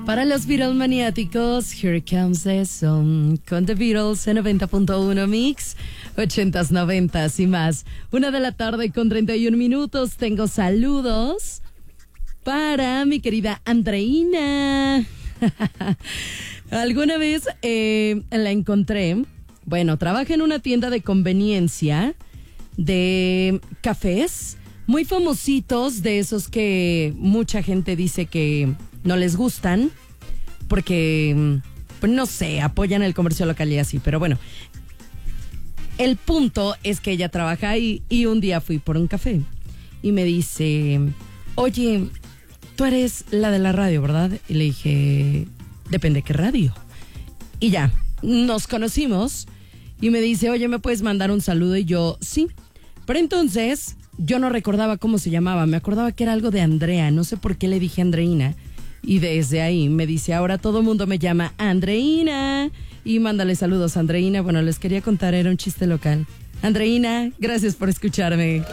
Para los Beatles maniáticos, Here Comes the Sun con The Beatles en 90.1 Mix, 80s, 90s y más. 1:31 p.m. Tengo saludos para mi querida Andreina. Alguna vez la encontré. Bueno, trabaja en una tienda de conveniencia de cafés muy famositos, de esos que mucha gente dice que no les gustan porque, pues no sé, apoyan el comercio local y así. Pero bueno, el punto es que ella trabaja ahí y un día fui por un café y me dice, oye, tú eres la de la radio, ¿verdad? Y le dije, depende qué radio. Y ya, nos conocimos y me dice, oye, ¿me puedes mandar un saludo? Y yo, sí. Pero entonces yo no recordaba cómo se llamaba, me acordaba que era algo de Andrea, no sé por qué le dije Andreina. Y desde ahí me dice, ahora todo el mundo me llama Andreina. Y mándale saludos a Andreina. Bueno, les quería contar, era un chiste local. Andreina, gracias por escucharme.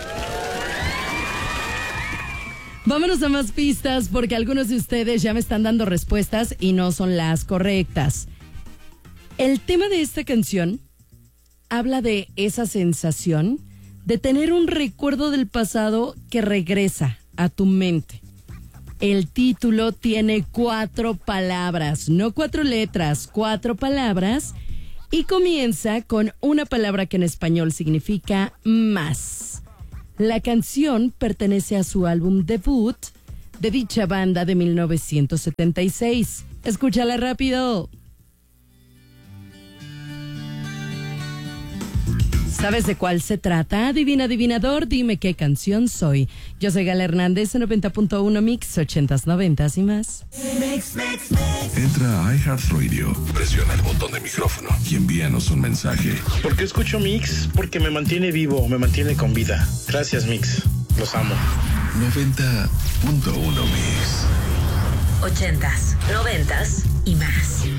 Vámonos a más pistas porque algunos de ustedes ya me están dando respuestas y no son las correctas. El tema de esta canción habla de esa sensación de tener un recuerdo del pasado que regresa a tu mente. El título tiene 4 palabras, no 4 letras, 4 palabras, y comienza con una palabra que en español significa más. La canción pertenece a su álbum debut de dicha banda de 1976. Escúchala rápido. ¿Sabes de cuál se trata? Adivina, adivinador, dime qué canción soy. Yo soy Gala Hernández en 90.1 Mix, 80s, 90s y más. Entra a iHeartRadio, presiona el botón de micrófono y envíanos un mensaje. ¿Por qué escucho Mix? Porque me mantiene vivo, me mantiene con vida. Gracias, Mix. Los amo. 90.1 Mix. 80s, 90s y más.